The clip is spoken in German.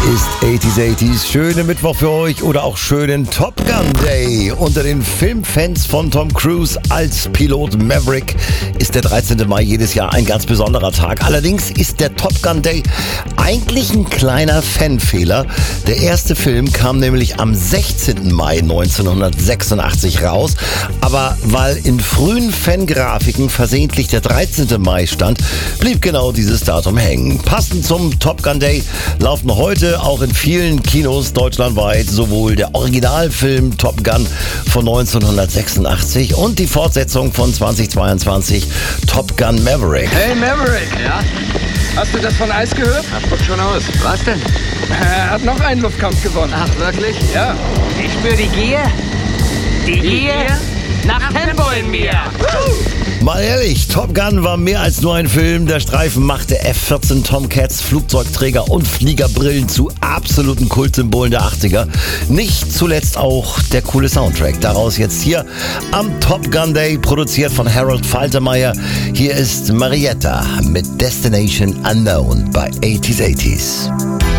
ist 80s. Schönen Mittwoch für euch oder auch schönen Top Gun Day. Unter den Filmfans von Tom Cruise als Pilot Maverick ist der 13. Mai jedes Jahr ein ganz besonderer Tag. Allerdings ist der Top Gun Day eigentlich ein kleiner Fanfehler. Der erste Film kam nämlich am 16. Mai 1986 raus. Aber weil in frühen Fangrafiken versehentlich der 13. Mai stand, blieb genau dieses Datum hängen. Passend zum Top Gun Day laufen heute auch in vielen Kinos deutschlandweit sowohl der Originalfilm Top Gun von 1986 und die Fortsetzung von 2022 Top Gun Maverick. Hey Maverick! Ja? Hast du das von Eis gehört? Das kommt schon aus. Was denn? Er hat noch einen Luftkampf gewonnen. Ach, wirklich? Ja. Ich spüre die Gier. Die Gier nach Tempo in mir. Mal ehrlich, Top Gun war mehr als nur ein Film. Der Streifen machte F-14 Tomcats, Flugzeugträger und Fliegerbrillen zu absoluten Kultsymbolen der 80er. Nicht zuletzt auch der coole Soundtrack. Daraus jetzt hier am Top Gun Day, produziert von Harold Faltermeyer. Hier ist Marietta mit Destination Unknown bei 80s.